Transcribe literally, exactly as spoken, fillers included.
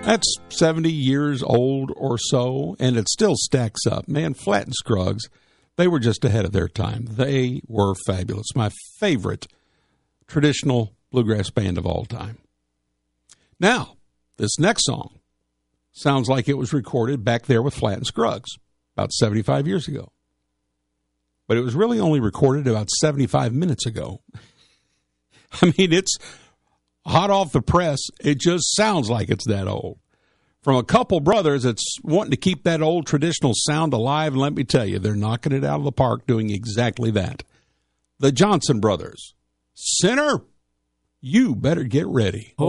That's seventy years old or so, and it still stacks up. Man, Flatt and Scruggs, they were just ahead of their time. They were fabulous. My favorite traditional bluegrass band of all time. Now, this next song sounds like it was recorded back there with Flatt and Scruggs about seventy-five years ago. But it was really only recorded about seventy-five minutes ago. I mean, it's hot off the press. It just sounds like it's that old. From a couple brothers that's wanting to keep that old traditional sound alive, and let me tell you, they're knocking it out of the park doing exactly that. The Johnson Brothers. Sinner, you better get ready.